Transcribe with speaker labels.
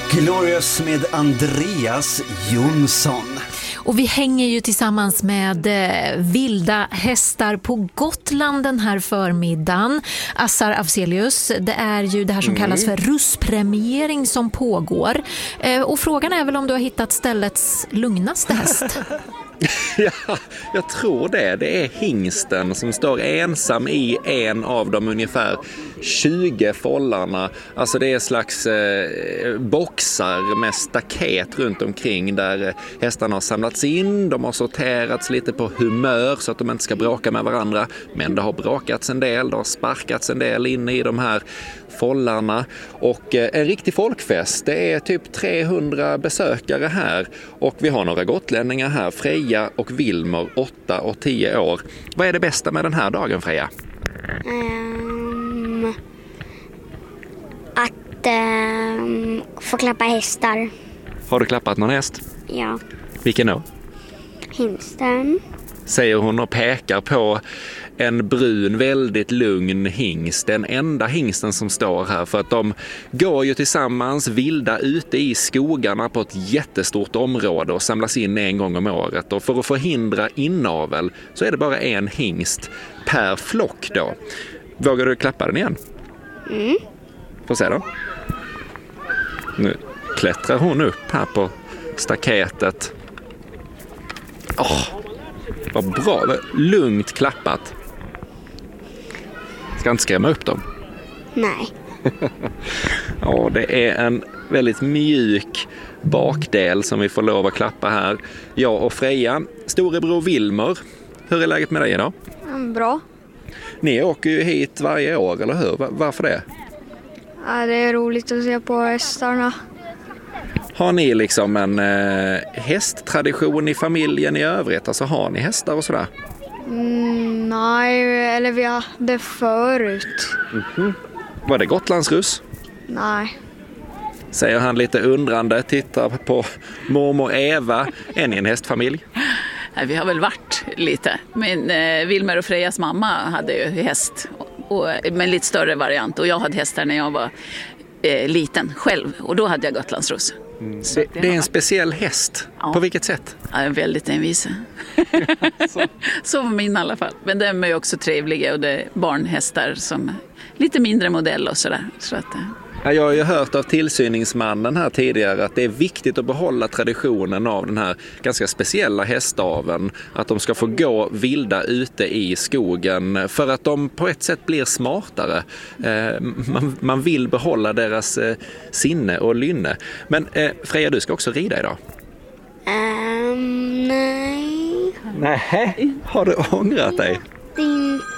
Speaker 1: Glorious med Andreas Jonsson.
Speaker 2: Och vi hänger ju tillsammans med vilda hästar på Gotland den här förmiddagen. Assar Afzelius, det är ju det här som kallas för russpremiering som pågår. Och frågan är väl om du har hittat ställets lugnaste häst?
Speaker 3: Ja, jag tror det. Det är hingsten som står ensam i en av de ungefär 20 follarna. Alltså det är slags boxar med staket runt omkring där hästarna har samlats in. De har sorterats lite på humör så att de inte ska bråka med varandra. Men det har bråkats en del, det har sparkats en del in i de här follarna. Och en riktig folkfest. Det är typ 300 besökare här. Och vi har några gotlänningar här. Freja och Wilmer, 8 och 10 år. Vad är det bästa med den här dagen, Freja?
Speaker 4: Att få klappa hästar.
Speaker 3: Har du klappat någon häst?
Speaker 4: Ja.
Speaker 3: Vilken då?
Speaker 4: Hingsten.
Speaker 3: Säger hon och pekar på en brun, väldigt lugn hingst. Den enda hingsten som står här, för att de går ju tillsammans vilda ute i skogarna på ett jättestort område och samlas in en gång om året. Och för att förhindra inavel så är det bara en hingst per flock då. Vågar du klappa den igen? Får se då. Nu klättrar hon upp här på staketet. Vad bra, lugnt klappat. Ska inte skrämma upp dem?
Speaker 4: Nej.
Speaker 3: Ja, det är en väldigt mjuk bakdel som vi får lov att klappa här. Jag och Freja, storebror Wilmer. Hur är läget med dig idag?
Speaker 5: Bra.
Speaker 3: Ni åker ju hit varje år, eller hur? Varför det?
Speaker 5: Ja, det är roligt att se på hästarna.
Speaker 3: Har ni liksom en hästtradition i familjen i övrigt? Alltså har ni hästar och sådär?
Speaker 5: Nej, eller vi hade förut.
Speaker 3: Var det Gotlandsruss?
Speaker 5: Nej.
Speaker 3: Säger han lite undrande, tittar på mormor Eva. Är ni en hästfamilj?
Speaker 6: Nej, vi har väl varit lite. Men Wilmer och Frejas mamma hade ju häst. Med lite större variant. Och jag hade hästar när jag var liten själv. Och då hade jag Gotlandsruss.
Speaker 3: Det är en speciell häst. Ja. På vilket sätt?
Speaker 6: Ja, väldigt envis. Så var min i alla fall. Men de är ju också trevliga och det är barnhästar som lite mindre modell och sådär. Så att,
Speaker 3: Jag har ju hört av tillsyningsmannen här tidigare att det är viktigt att behålla traditionen av den här ganska speciella hästaveln. Att de ska få gå vilda ute i skogen för att de på ett sätt blir smartare. Man vill behålla deras sinne och lynne. Men Freja, du ska också rida idag?
Speaker 4: Nej.
Speaker 3: Nej, har du ångrat dig?